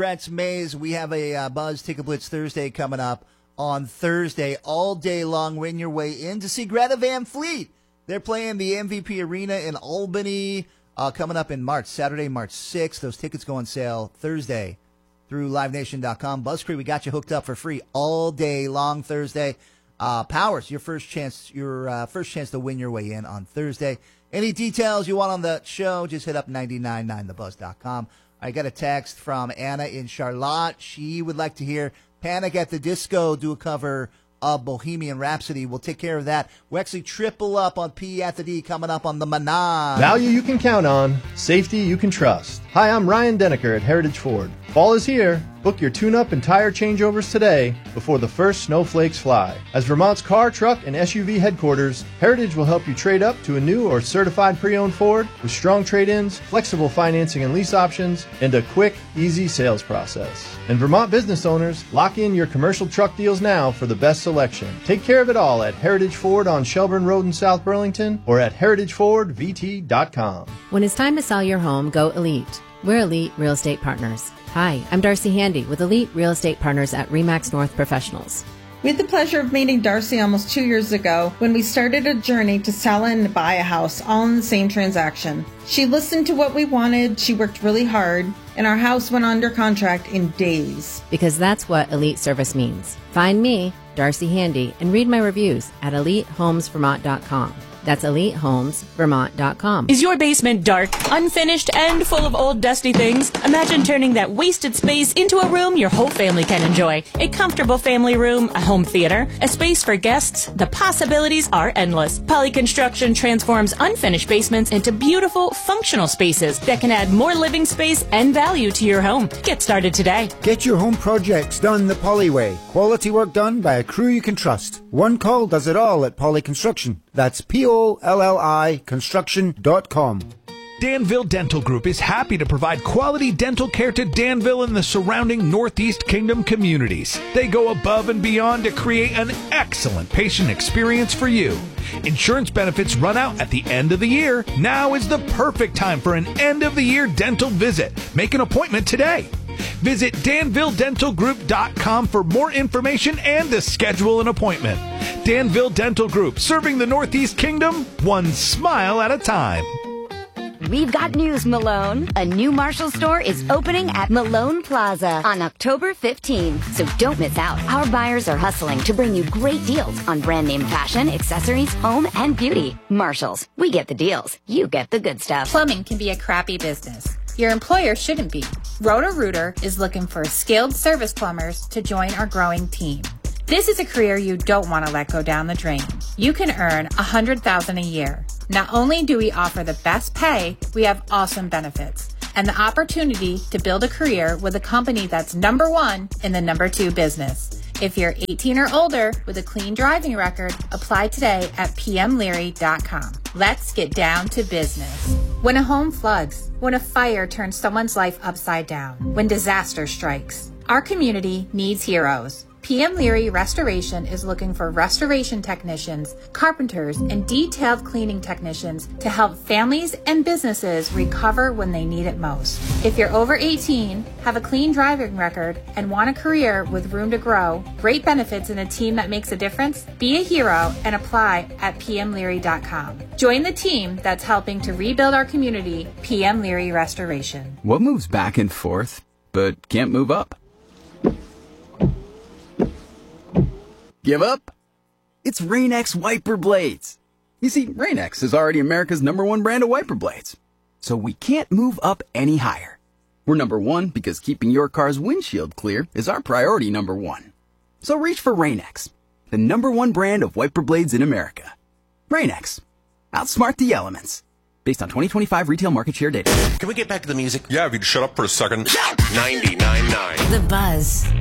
Brett's Maze, we have a Buzz Ticket Blitz Thursday coming up on Thursday. All day long, win your way in to see Greta Van Fleet. They're playing the MVP Arena in Albany coming up in March, Saturday, March 6th. Those tickets go on sale Thursday through LiveNation.com. Buzz Crew, we got you hooked up for free all day long Thursday. Powers, your first chance to win your way in on Thursday. Any details you want on the show, just hit up 999thebuzz.com. I got a text from Anna in Charlotte. She would like to hear Panic at the Disco do a cover of Bohemian Rhapsody. We'll take care of that. We'll actually triple up on P at the D coming up on the Menage. Value you can count on, safety you can trust. Hi, I'm Ryan Denneker at Heritage Ford. Fall is here. Book your tune-up and tire changeovers today before the first snowflakes fly. As Vermont's car, truck, and SUV headquarters, Heritage will help you trade up to a new or certified pre-owned Ford with strong trade-ins, flexible financing and lease options, and a quick, easy sales process. And Vermont business owners, lock in your commercial truck deals now for the best selection. Take care of it all at Heritage Ford on Shelburne Road in South Burlington or at heritagefordvt.com. When it's time to sell your home, go Elite. We're Elite Real Estate Partners. Hi, I'm Darcy Handy with Elite Real Estate Partners at RE/MAX North Professionals. We had the pleasure of meeting Darcy almost 2 years ago when we started a journey to sell and buy a house all in the same transaction. She listened to what we wanted, she worked really hard, and our house went under contract in days. Because that's what Elite Service means. Find me, Darcy Handy, and read my reviews at EliteHomesVermont.com. That's EliteHomesVermont.com. Is your basement dark, unfinished, and full of old dusty things? Imagine turning that wasted space into a room your whole family can enjoy. A comfortable family room, a home theater, a space for guests. The possibilities are endless. Poly Construction transforms unfinished basements into beautiful, functional spaces that can add more living space and value to your home. Get started today. Get your home projects done the Poly way. Quality work done by a crew you can trust. One call does it all at Poly Construction. That's POLLI construction.com. Danville Dental Group is happy to provide quality dental care to Danville and the surrounding Northeast Kingdom communities. They go above and beyond to create an excellent patient experience for you. Insurance benefits run out at the end of the year. Now is the perfect time for an end-of-the-year dental visit. Make an appointment today. Visit DanvilleDentalGroup.com for more information and to schedule an appointment. Danville Dental Group, serving the Northeast Kingdom, one smile at a time. We've got news, Malone. A new Marshall store is opening at Malone Plaza on October 15th. So don't miss out. Our buyers are hustling to bring you great deals on brand name fashion, accessories, home, and beauty. Marshalls. We get the deals. You get the good stuff. Plumbing can be a crappy business. Your employer shouldn't be. Roto-Rooter is looking for skilled service plumbers to join our growing team. This is a career you don't want to let go down the drain. You can earn $100,000 a year. Not only do we offer the best pay, we have awesome benefits and the opportunity to build a career with a company that's number one in the number two business. If you're 18 or older with a clean driving record, apply today at pmleary.com. Let's get down to business. When a home floods, when a fire turns someone's life upside down, when disaster strikes, our community needs heroes. PM Leary Restoration is looking for restoration technicians, carpenters, and detailed cleaning technicians to help families and businesses recover when they need it most. If you're over 18, have a clean driving record, and want a career with room to grow, great benefits, and a team that makes a difference, be a hero and apply at pmleary.com. Join the team that's helping to rebuild our community, PM Leary Restoration. What moves back and forth but can't move up? Give up? It's Rain-X wiper blades. You see, Rain-X is already America's #1 brand of wiper blades. So we can't move up any higher. We're #1 because keeping your car's windshield clear is our priority #1. So reach for Rain-X, the #1 brand of wiper blades in America. Rain-X. Outsmart the elements. Based on 2025 retail market share data. Can we get back to the music? Yeah, if you'd shut up for a second. 99.9. The Buzz.